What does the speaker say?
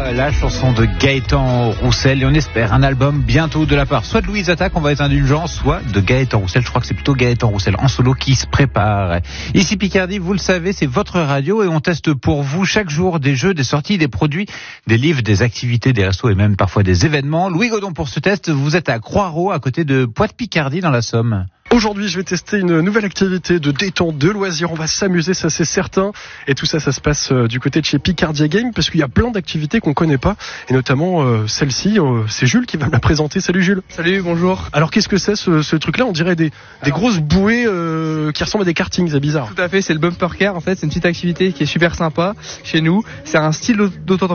la chanson de Gaëtan Roussel, et on espère un album bientôt de la part soit de Louise Attaque, on va être indulgent, soit de Gaëtan Roussel. Je crois que c'est plutôt Gaëtan Roussel en solo qui se prépare. Ici Picardie, vous le savez, c'est votre radio et on teste pour vous chaque jour des jeux, des sorties, des produits, des livres, des activités, des restos et même parfois des événements. Louis Godon pour ce test, vous êtes à Croix-Ros, à côté de Poix-de-Picardie dans la Somme. Aujourd'hui, je vais tester une nouvelle activité de détente, de loisirs. On va s'amuser, ça c'est certain. Et tout ça, ça se passe du côté de chez Picardia Game, parce qu'il y a plein d'activités qu'on connaît pas. Et notamment celle-ci, c'est Jules qui va me la présenter. Salut Jules. Salut, bonjour. Alors qu'est-ce que c'est ce truc-là? On dirait des grosses bouées qui ressemblent à des kartings, c'est bizarre. Tout à fait, c'est le bumper car en fait. C'est une petite activité qui est super sympa chez nous. C'est un style d'auto